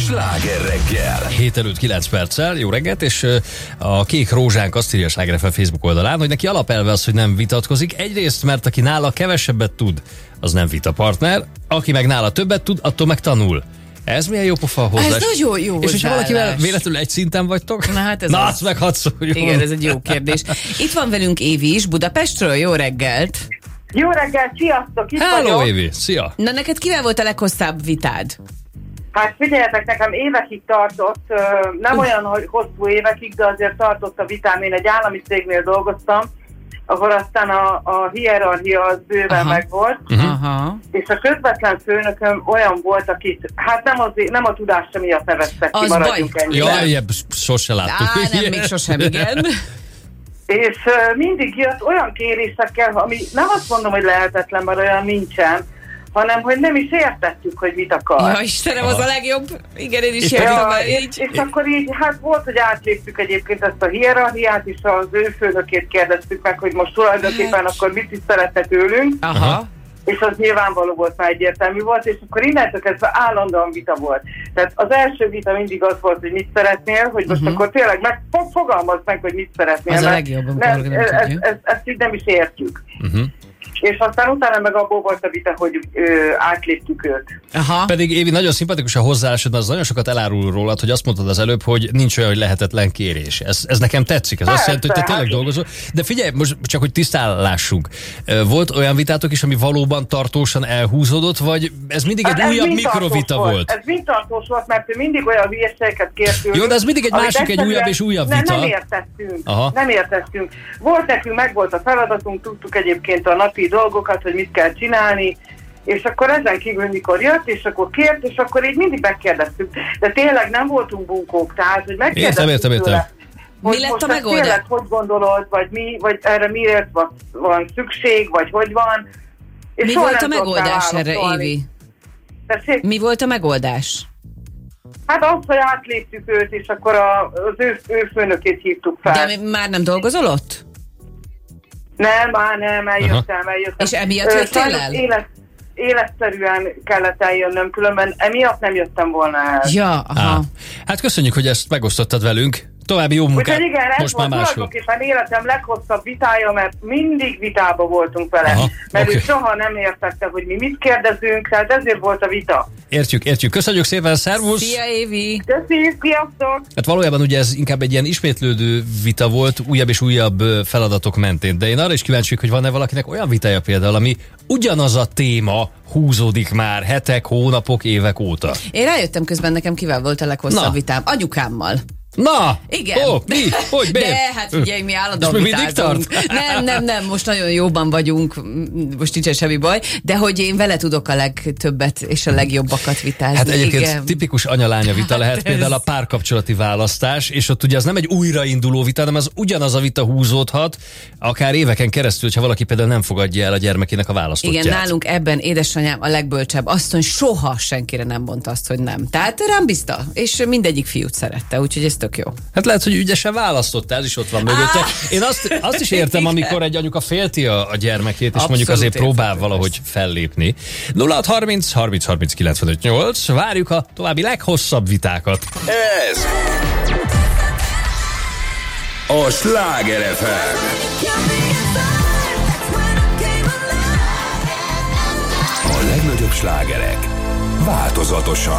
Sláger reggel. 7:09 perccel, jó reggelt, és a Kék Rózsánk azt írja a Sláger FM Facebook oldalán, hogy neki alapelve az, hogy nem vitatkozik. Egyrészt, mert aki nála kevesebbet tud, az nem vitapartner, aki meg nála többet tud, attól meg tanul. Ez milyen jó pofa hozzá. Ez nagyon jó. És hogyha valakivel véletlenül egy szinten vagytok? Na, hát ez azt meg hadd szóljon. Igen, ez egy jó kérdés. Itt van velünk Évi is, Budapestről, jó reggelt. Jó reggelt, sziasztok, itt Hello, vagyok. Évi, szia. Na, neked kivel volt a leghosszabb vitád? Hát figyeljetek, nekem évekig tartott, nem olyan hosszú évekig, de azért tartott a vitám. Én egy állami cégnél dolgoztam, ahol aztán a hierarchia az bőven megvolt, és a közvetlen főnököm olyan volt, akit, hát nem a tudása miatt neveztek ki, maradjunk ennyire. Jaj, sose láttuk. Nem, még sosem, igen. És mindig jött olyan kérésekkel, ami nem azt mondom, hogy lehetetlen, mert olyan nincsen, hanem, hogy nem is értettük, hogy mit akar. Ja, Istenem, az a legjobb. Igen, én is értem már így. És akkor így, hát volt, hogy átléptük egyébként ezt a hierarchiát, és az ő főnökét kérdeztük meg, hogy most tulajdonképpen akkor mit is szeretne tőlünk. Aha. És az nyilvánvaló volt, már egyértelmű volt, és akkor innentől kezdve állandóan vita volt. Tehát az első vita mindig az volt, hogy mit szeretnél, hogy most akkor tényleg fogalmazd meg, hogy mit szeretnél. Az a legjobb, amikor ezt így nem is értjük. És aztán utána meg abból volt a vita, hogy átléptük őt. Aha. Pedig Évi, nagyon szimpatikus a hozzáállásod, az nagyon sokat elárul rólad, hogy azt mondtad az előbb, hogy nincs olyan, hogy lehetetlen kérés. Ez nekem tetszik, ez azt jelenti, hogy te tényleg dolgozol. De figyelj, most csak hogy tisztállásunk. Volt olyan vitátok is, ami valóban tartósan elhúzódott, vagy ez mindig egy újabb mikrovita volt? Ez mind tartós volt, mert ő mindig olyan hülyeségeket kért tőlünk. Jó, de ez mindig egy másik, egy újabb és újabb vita. Nem értettünk. Volt nekünk, megvolt a feladatunk, tudtuk egyébként a napi dolgokat, hogy mit kell csinálni, és akkor ezen kívül mikor jött, és akkor kért, és akkor így mindig megkérdeztük. De tényleg nem voltunk bunkók, tehát, hogy megkérdeztük tőle, mi lett a megoldás? Tényleg hogy gondolod, vagy erre miért van szükség, vagy hogy van. És mi volt a megoldás erre, Évi? Mi volt a megoldás? Hát az, hogy átléptük őt, és akkor az ő főnökét hívtuk fel. De már nem dolgozol ott? Nem, eljöttem. És emiatt jöttél el? Életszerűen kellett eljönnöm, különben emiatt nem jöttem volna el. Ja, aha. Hát köszönjük, hogy ezt megosztottad velünk. További jó munkát. Úgyhogy igen, ez most volt tulajdonképpen életem leghosszabb vitája, mert mindig vitába voltunk vele. Mert ő soha nem értette, hogy mi mit kérdezünk, tehát ezért volt a vita. Értjük. Köszönjük szépen, szervusz! Szia, Évi! Köszi, sziasztok! Hát valójában ugye ez inkább egy ilyen ismétlődő vita volt, újabb és újabb feladatok mentén. De én arra is kíváncsi vagyok, hogy van-e valakinek olyan vitája például, ami ugyanaz a téma húzódik már hetek, hónapok, évek óta. Én rájöttem közben, nekem kivel volt a leghosszabb vitám. Anyukámmal. Na! Igen. Mi? Hogy, de hát figyelj, mi állandóan vitázunk. Nem, most nagyon jóban vagyunk, most nincsen semmi baj, de hogy én vele tudok a legtöbbet és a legjobbakat vitázni. Hát egyébként tipikus anya-lánya vita lehet például a párkapcsolati választás, és ott ugye az nem egy újrainduló vita, hanem az ugyanaz a vita húzódhat, akár éveken keresztül, ha valaki például nem fogadja el a gyermekének a választottját. Igen, nálunk ebben édesanyám a legbölcsebb, azt mondja, soha senkire nem mondta azt, hogy nem. Tehát rám bízta, és mindegyik fiút szerette, úgyhogy ez tök jó. Hát lehet, hogy ügyesen választottál, ez is ott van mögötte. Én azt is értem, amikor egy anyuka félti a gyermekét, és mondjuk azért próbál valahogy fellépni. 0630 30 30 95 8. Várjuk a további leghosszabb vitákat. Ez a Sláger FM. A legnagyobb slágerek változatosan.